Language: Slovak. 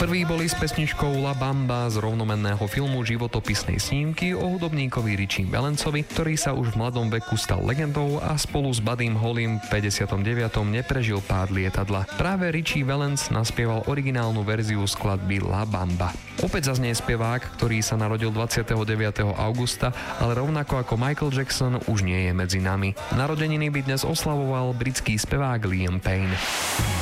Prví boli s pesničkou La Bamba z rovnomenného filmu Životopisnej snímky o hudobníkovi Richie Valencovi, ktorý sa už v mladom veku stal legendou a spolu s Buddym Hollym v 59. neprežil pád lietadla. Práve Richie Valens naspieval originálnu verziu skladby La Bamba. Opäť zaznie spevák, ktorý sa narodil 29. augusta, ale rovnako ako Michael Jackson už nie je medzi nami. Narodeniny by dnes oslavoval britský spevák Liam Payne.